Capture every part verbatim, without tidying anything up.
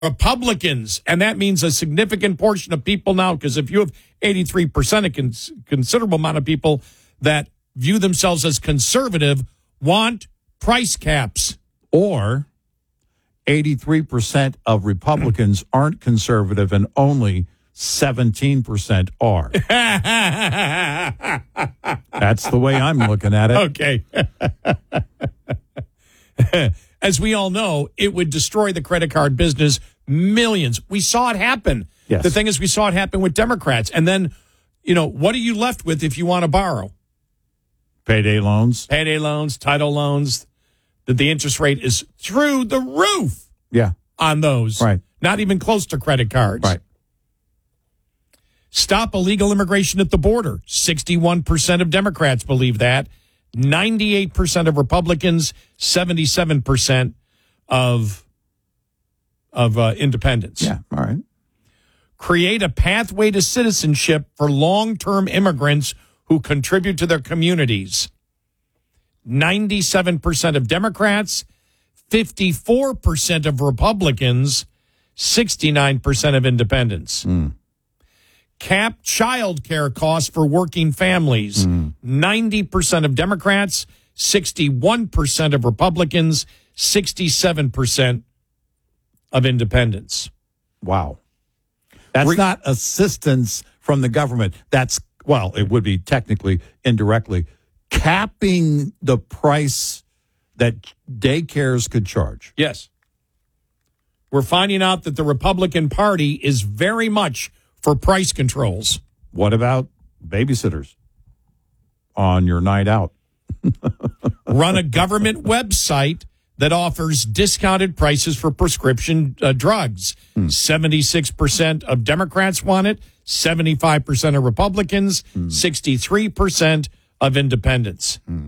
Republicans, and that means a significant portion of people now, because if you have eighty-three percent, a cons- considerable amount of people that view themselves as conservative, want price caps. Or eighty-three percent of Republicans aren't conservative and only seventeen percent are. That's the way I'm looking at it. Okay. As we all know, it would destroy the credit card business. Millions. We saw it happen. Yes. The thing is, we saw it happen with Democrats. And then, you know, what are you left with if you want to borrow? Payday loans. Payday loans, title loans. That the interest rate is through the roof. Yeah. On those. Right. Not even close to credit cards. Right. Stop illegal immigration at the border. sixty-one percent of Democrats believe that. ninety-eight percent of Republicans, seventy-seven percent of, of uh, independents. Yeah, all right. Create a pathway to citizenship for long-term immigrants who contribute to their communities. ninety-seven percent of Democrats, fifty-four percent of Republicans, sixty-nine percent of independents. Mm. Cap child care costs for working families. Mm. ninety percent of Democrats, sixty-one percent of Republicans, sixty-seven percent of independents. Wow. That's Re- not assistance from the government. That's, well, it would be technically indirectly capping the price that daycares could charge. Yes. We're finding out that the Republican Party is very much for price controls. What about babysitters on your night out? Run a government website that offers discounted prices for prescription uh, drugs. Hmm. seventy-six percent of Democrats want it, seventy-five percent of Republicans, hmm. sixty-three percent of independents. Hmm.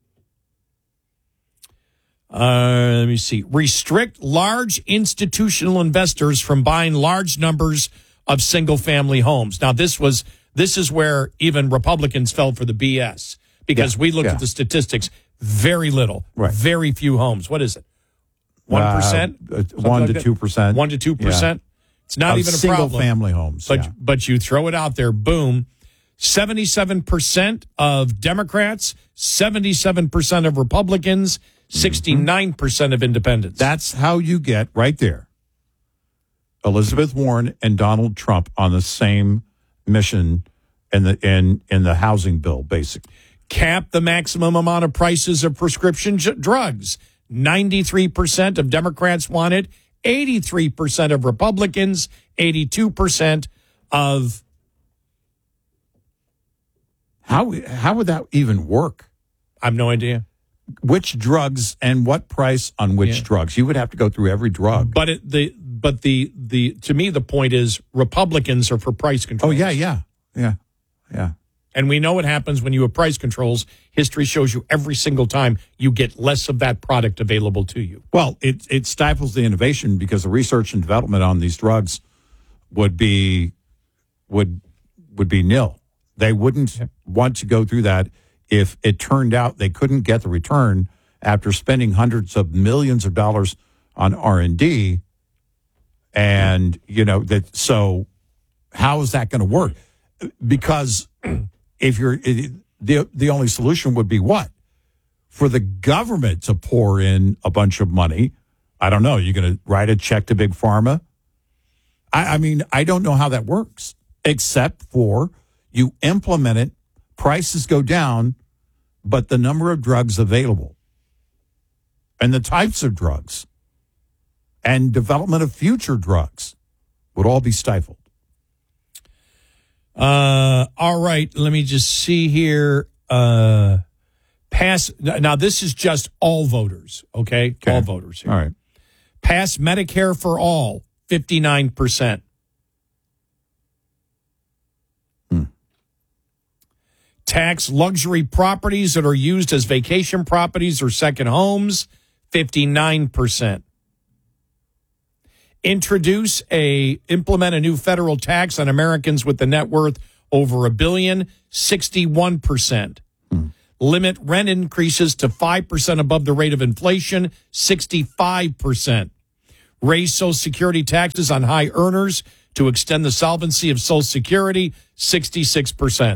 Uh, let me see. Restrict large institutional investors from buying large numbers of single-family homes. Now, this was this is where even Republicans fell for the B S, because yeah, we looked yeah. at the statistics. Very little, right. very few homes. What is it? One uh, percent, one to two percent, one to two percent. It's not of even a single problem. Family homes, but yeah. but you throw it out there, boom. Seventy-seven percent of Democrats, seventy-seven percent of Republicans, sixty-nine percent of independents. That's how you get right there Elizabeth Warren and Donald Trump on the same mission in the in in the housing bill, basically. Cap the maximum amount of prices of prescription j- drugs. ninety-three percent of Democrats want it. eighty-three percent of Republicans. eighty-two percent of... How how would that even work? I have no idea. Which drugs and what price on which yeah. drugs? You would have to go through every drug. But it, the but the the to me the point is Republicans are for price controls. Oh yeah, yeah, yeah, yeah. And we know what happens when you have price controls. History shows you every single time you get less of that product available to you. Well, it it stifles the innovation because the research and development on these drugs would be would would be nil. They wouldn't yeah. want to go through that if it turned out they couldn't get the return after spending hundreds of millions of dollars on R and D. And, you know, that so how is that going to work? Because if you're the the only solution would be what? For the government to pour in a bunch of money. I don't know. You're going to write a check to Big Pharma? I, I mean, I don't know how that works, except for you implement it, prices go down, but the number of drugs available and the types of drugs and development of future drugs would all be stifled. Uh, all right, let me just see here. Uh, pass. Now, this is just all voters, okay? okay. All voters here. All right. Pass Medicare for all, fifty-nine percent. Hmm. Tax luxury properties that are used as vacation properties or second homes, fifty-nine percent. Introduce a, implement a new federal tax on Americans with a net worth over a billion, sixty-one percent. Hmm. Limit rent increases to five percent above the rate of inflation, sixty-five percent. Raise Social Security taxes on high earners to extend the solvency of Social Security, sixty-six percent.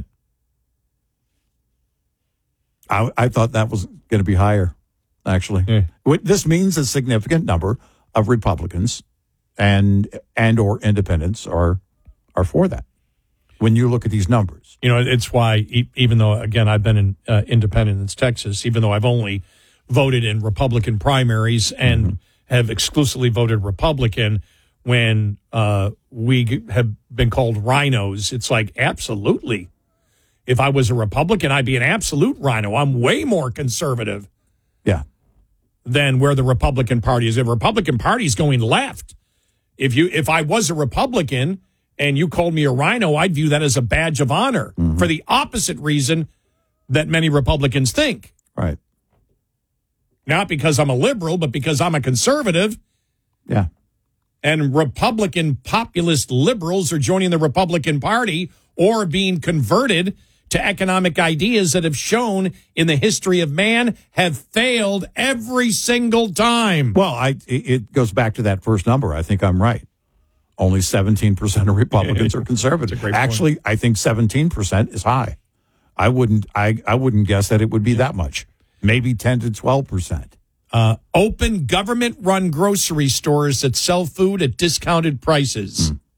I, I thought that was going to be higher, actually. Yeah. What this means a significant number of Republicans and and or independents are are for that. When you look at these numbers, You know, it's why, e- even though, again, I've been in uh, Independence, Texas, even though I've only voted in Republican primaries and mm-hmm. have exclusively voted Republican, when uh, we g- have been called rhinos, it's like, absolutely. If I was a Republican, I'd be an absolute rhino. I'm way more conservative yeah, than where the Republican Party is. The Republican Party is going left. If you, if I was a Republican and you called me a rhino, I'd view that as a badge of honor mm-hmm. for the opposite reason that many Republicans think. Right. Not because I'm a liberal, but because I'm a conservative. Yeah. And Republican populist liberals are joining the Republican Party or being converted to economic ideas that have shown in the history of man have failed every single time. Well, I it goes back to that first number. I think I'm right. Only seventeen percent of Republicans are conservative. Actually, point. I think seventeen percent is high. I wouldn't I, I wouldn't guess that it would be that much. Maybe ten to twelve percent. Uh, open government-run grocery stores that sell food at discounted prices. Mm.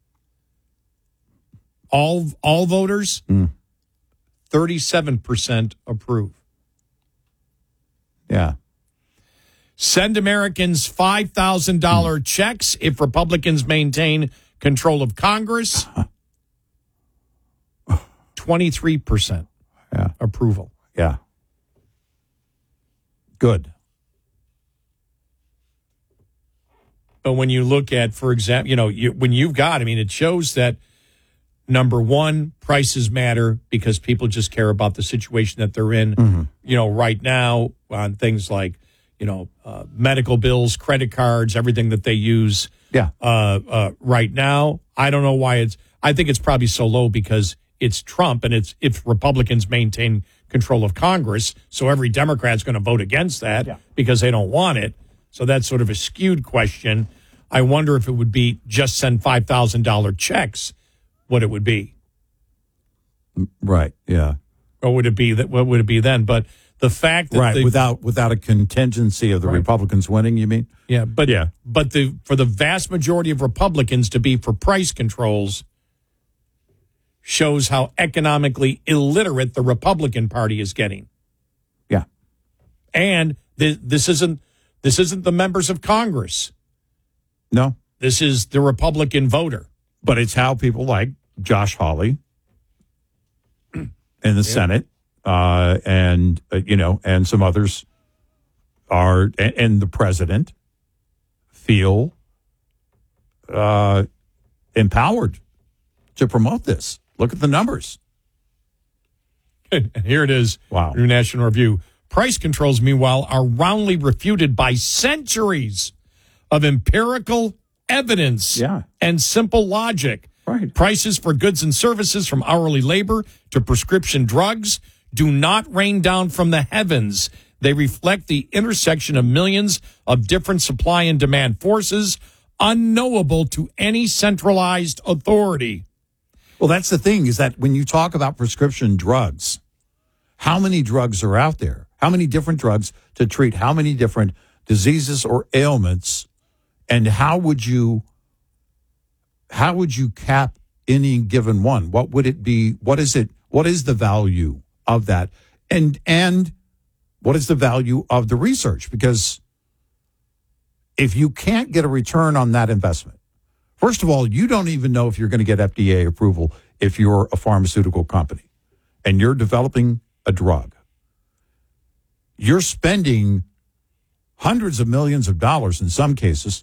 All all voters, mm. thirty-seven percent approve. Yeah. Send Americans five thousand dollars mm. checks if Republicans maintain control of Congress. twenty-three percent yeah. approval. Yeah. Good. But when you look at, for example, you know, you, when you've got, I mean, it shows that, number one, prices matter because people just care about the situation that they're in, mm-hmm. you know, right now on things like, you know, uh, medical bills, credit cards, everything that they use. Yeah. Uh, uh, right now, I don't know why it's, I think it's probably so low because it's Trump and it's if Republicans maintain control of Congress. So every Democrat's going to vote against that yeah. because they don't want it. So that's sort of a skewed question. I wonder if it would be just send five thousand dollars checks, what it would be. Right, yeah. Or would it be that? What would it be then? But the fact that right the, without without a contingency of the right. Republicans winning, you mean? Yeah, but yeah, but the for the vast majority of Republicans to be for price controls shows how economically illiterate the Republican Party is getting. Yeah, and th- this isn't this isn't the members of Congress. No, this is the Republican voter. But it's how people like Josh Hawley in the yeah. Senate. Uh, and, uh, you know, and some others are, and, and the president feel uh, empowered to promote this. Look at the numbers. And here it is. Wow. New National Review. Price controls, meanwhile, are roundly refuted by centuries of empirical evidence yeah. and simple logic. Right. Prices for goods and services, from hourly labor to prescription drugs, do not rain down from the heavens. They reflect the intersection of millions of different supply and demand forces, unknowable to any centralized authority. Well, that's the thing, is that when you talk about prescription drugs, how many drugs are out there? How many different drugs to treat how many different diseases or ailments? And how would you how would you cap any given one? What would it be? What is it? What is the value of that? And and what is the value of the research? Because if you can't get a return on that investment, first of all, you don't even know if you're going to get F D A approval if you're a pharmaceutical company and you're developing a drug. You're spending hundreds of millions of dollars in some cases,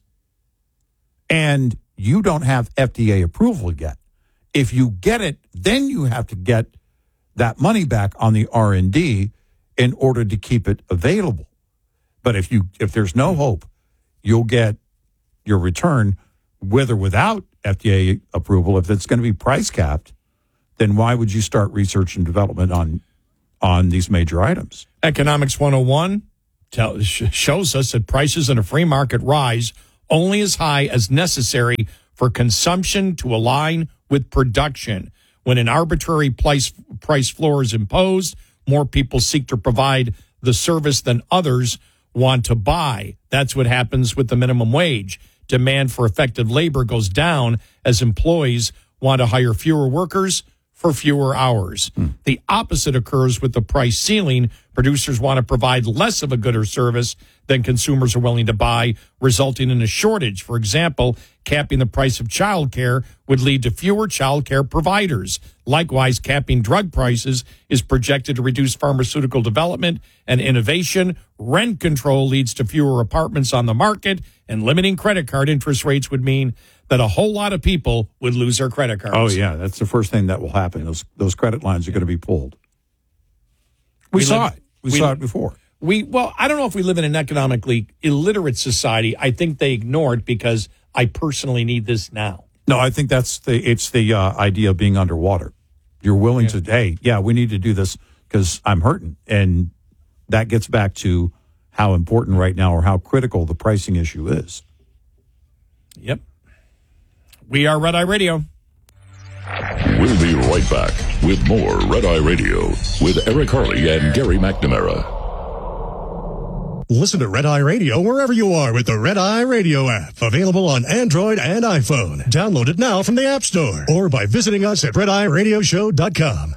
and you don't have F D A approval yet. If you get it, then you have to get that money back on the R and D in order to keep it available. But if you if there's no hope, you'll get your return with or without F D A approval. If it's going to be price capped, then why would you start research and development on on these major items? Economics one oh one tell, sh- shows us that prices in a free market rise only as high as necessary for consumption to align with production. When an arbitrary price, price floor is imposed, more people seek to provide the service than others want to buy. That's what happens with the minimum wage. Demand for effective labor goes down as employees want to hire fewer workers for fewer hours. Hmm. The opposite occurs with the price ceiling. Producers want to provide less of a good or service than consumers are willing to buy, resulting in a shortage. For example, capping the price of childcare would lead to fewer childcare providers. Likewise, capping drug prices is projected to reduce pharmaceutical development and innovation. Rent control leads to fewer apartments on the market, and limiting credit card interest rates would mean that a whole lot of people would lose their credit cards. Oh, yeah. That's the first thing that will happen. Those those credit lines are going to be pulled. We, we saw live, it. We, we saw it before. We Well, I don't know if we live in an economically illiterate society. I think they ignore it because I personally need this now. No, I think that's the it's the uh, idea of being underwater. You're willing yeah. to, hey, yeah, we need to do this because I'm hurting. And that gets back to how important right now or how critical the pricing issue is. Yep. We are Red Eye Radio. We'll be right back with more Red Eye Radio with Eric Harley and Gary McNamara. Listen to Red Eye Radio wherever you are with the Red Eye Radio app. Available on Android and iPhone. Download it now from the App Store or by visiting us at red eye radio show dot com.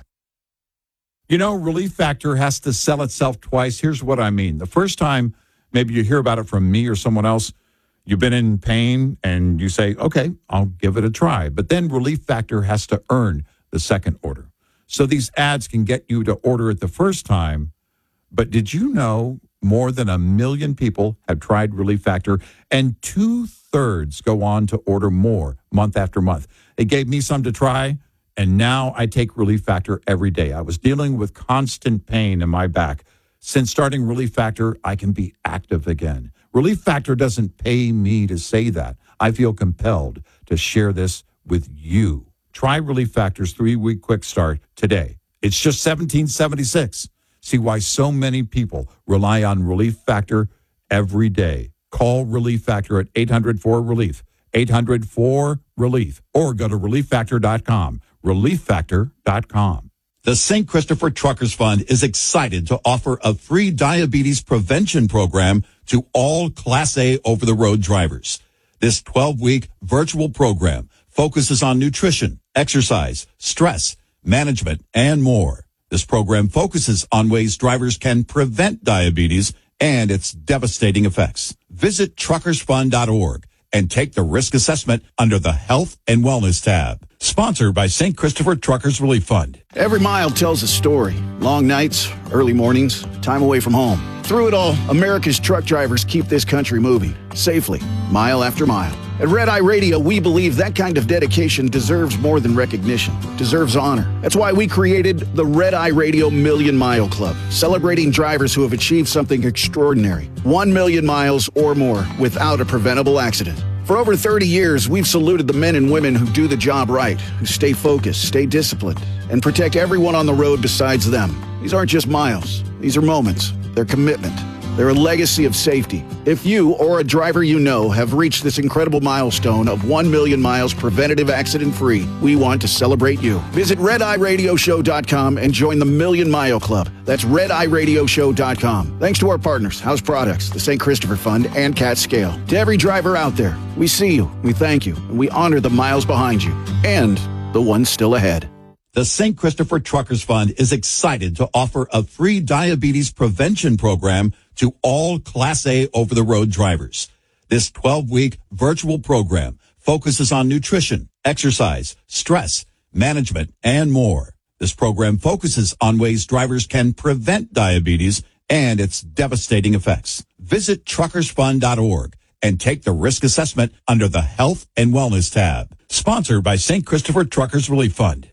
You know, Relief Factor has to sell itself twice. Here's what I mean. The first time, maybe you hear about it from me or someone else, you've been in pain and you say, okay, I'll give it a try. But then Relief Factor has to earn the second order. So these ads can get you to order it the first time. But did you know more than a million people have tried Relief Factor and two-thirds go on to order more month after month? It gave me some to try, and now I take Relief Factor every day. I was dealing with constant pain in my back. Since starting Relief Factor, I can be active again. Relief Factor doesn't pay me to say that. I feel compelled to share this with you. Try Relief Factor's three-week quick start today. It's just seventeen seventy-six. See why so many people rely on Relief Factor every day. Call Relief Factor at eight hundred four relief, eight hundred four relief, or go to relief factor dot com, relief factor dot com. The Saint Christopher Truckers Fund is excited to offer a free diabetes prevention program to all Class A over-the-road drivers. This twelve-week virtual program focuses on nutrition, exercise, stress, management, and more. This program focuses on ways drivers can prevent diabetes and its devastating effects. Visit truckers fund dot org and take the risk assessment under the Health and Wellness tab. Sponsored by Saint Christopher Truckers Relief Fund. Every mile tells a story. Long nights, early mornings, time away from home. Through it all, America's truck drivers keep this country moving safely, mile after mile. At Red Eye Radio, we believe that kind of dedication deserves more than recognition, deserves honor. That's why we created the Red Eye Radio Million Mile Club, celebrating drivers who have achieved something extraordinary. One million miles or more without a preventable accident. For over thirty years, we've saluted the men and women who do the job right, who stay focused, stay disciplined, and protect everyone on the road besides them. These aren't just miles. These are moments. They're commitment. They're a legacy of safety. If you or a driver you know have reached this incredible milestone of one million miles preventative accident-free, we want to celebrate you. Visit red eye radio show dot com and join the Million Mile Club. That's red eye radio show dot com. Thanks to our partners, House Products, the Saint Christopher Fund, and Cat Scale. To every driver out there, we see you, we thank you, and we honor the miles behind you and the ones still ahead. The Saint Christopher Truckers Fund is excited to offer a free diabetes prevention program to all Class A over-the-road drivers. This twelve-week virtual program focuses on nutrition, exercise, stress, management, and more. This program focuses on ways drivers can prevent diabetes and its devastating effects. Visit truckers fund dot org and take the risk assessment under the Health and Wellness tab. Sponsored by Saint Christopher Truckers Relief Fund.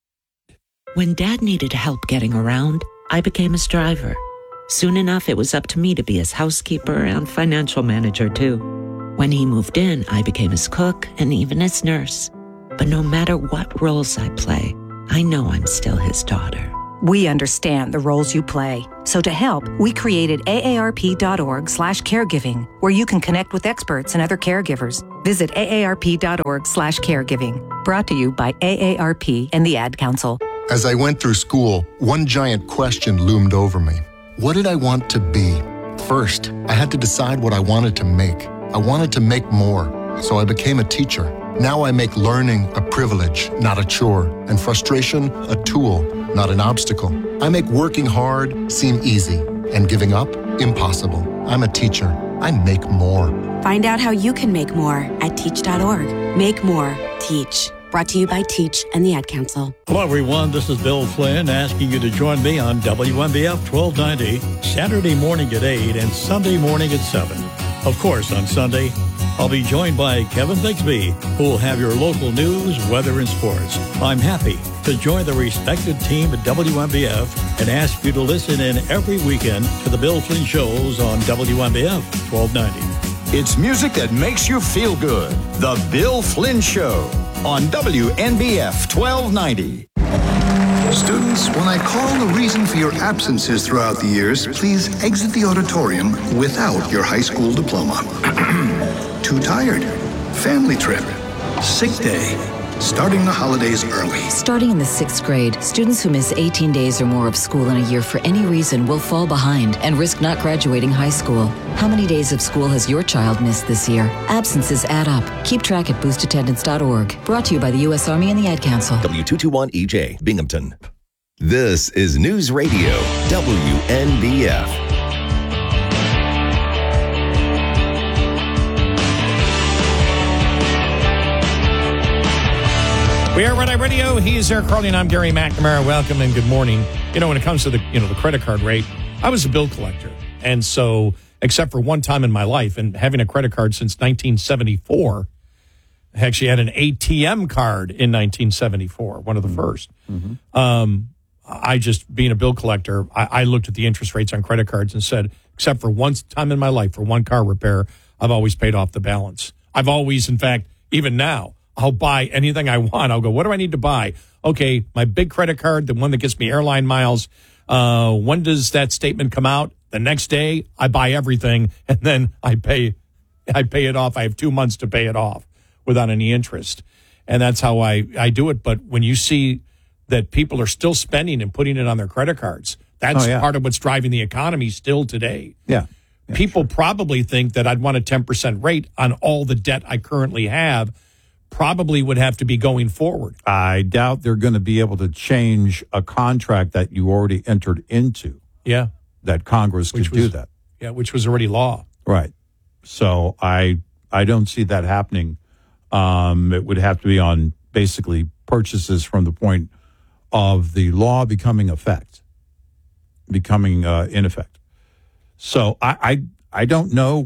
When Dad needed help getting around, I became his driver. Soon enough, it was up to me to be his housekeeper and financial manager, too. When he moved in, I became his cook and even his nurse. But no matter what roles I play, I know I'm still his daughter. We understand the roles you play. So to help, we created aarp.org slash caregiving, where you can connect with experts and other caregivers. Visit aarp.org slash caregiving. Brought to you by A A R P and the Ad Council. As I went through school, one giant question loomed over me. What did I want to be? First, I had to decide what I wanted to make. I wanted to make more, so I became a teacher. Now I make learning a privilege, not a chore, and frustration a tool, not an obstacle. I make working hard seem easy, and giving up impossible. I'm a teacher. I make more. Find out how you can make more at teach dot org. Make more. Teach. Brought to you by Teach and the Ad Council. Hello, everyone. This is Bill Flynn asking you to join me on W M B F twelve ninety, Saturday morning at eight and Sunday morning at seven. Of course, on Sunday, I'll be joined by Kevin Bigsby, who will have your local news, weather, and sports. I'm happy to join the respected team at W M B F and ask you to listen in every weekend to the Bill Flynn shows on W M B F twelve ninety. It's music that makes you feel good. The Bill Flynn Show on W M B F twelve ninety. Students, when I call the reason for your absences throughout the years, please exit the auditorium without your high school diploma. Too tired, family trip, sick day, starting the holidays early. Starting in the sixth grade, students who miss eighteen days or more of school in a year for any reason will fall behind and risk not graduating high school. How many days of school has your child missed this year? Absences add up. Keep track at boost attendance dot org. Brought to you by the U S Army and the Ad Council. W two twenty-one E J, Binghamton. This is News Radio, W N B F. We are Red Eye Radio. He's Eric Carly, and I'm Gary McNamara. Welcome and good morning. You know, when it comes to the you know the credit card rate, I was a bill collector, and so except for one time in my life, and having a credit card since nineteen seventy-four, I actually had an A T M card in nineteen seventy-four, one of the first. Mm-hmm. Um, I just being a bill collector, I, I looked at the interest rates on credit cards and said, except for one time in my life for one car repair, I've always paid off the balance. I've always, in fact, even now. I'll buy anything I want. I'll go, what do I need to buy? Okay, my big credit card, the one that gets me airline miles. Uh, when does that statement come out? The next day, I buy everything, and then I pay I pay it off. I have two months to pay it off without any interest. And that's how I, I do it. But when you see that people are still spending and putting it on their credit cards, that's oh, yeah. part of what's driving the economy still today. Yeah. yeah people sure. probably think that I'd want a ten percent rate on all the debt I currently have. Probably would have to be going forward. I doubt they're going to be able to change a contract that you already entered into. Yeah. That Congress which could was, do that. Yeah, which was already law. Right. So I I don't see that happening. Um, it would have to be on basically purchases from the point of the law becoming effect, becoming uh, in effect. So I, I, I don't know.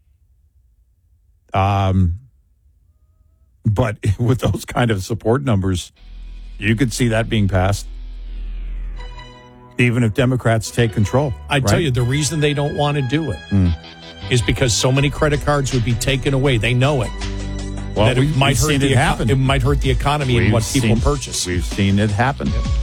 Um. But with those kind of support numbers, you could see that being passed, even if Democrats take control. I right? tell you, the reason they don't want to do it mm. is because so many credit cards would be taken away. They know it. Well, that we, it might hurt seen the it happen. It might hurt the economy we've and what people seen, purchase. We've seen it happen.